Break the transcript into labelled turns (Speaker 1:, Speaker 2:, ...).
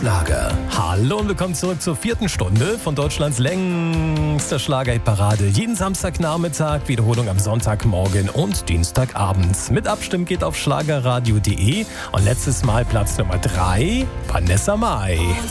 Speaker 1: Schlager.
Speaker 2: Hallo und willkommen zurück zur 4. Stunde von Deutschlands längster Schlagerparade. Jeden Samstagnachmittag, Wiederholung am Sonntagmorgen und Dienstagabends. Mit Abstimmen geht auf schlagerradio.de und letztes Mal Platz Nummer 3, Vanessa Mai.